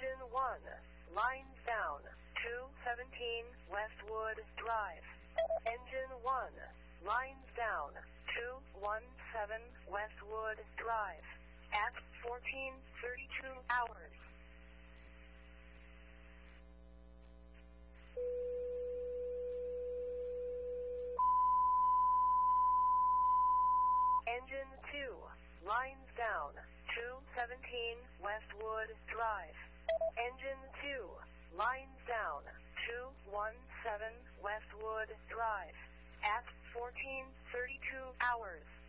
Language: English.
Engine 1, lines down, 217 Westwood Drive. Engine 1, lines down, 217 Westwood Drive. At 14:32 hours. Engine 2, lines down, 217 Westwood Drive. Engine 2, lines down, 217 Westwood Drive. At 14:32 hours.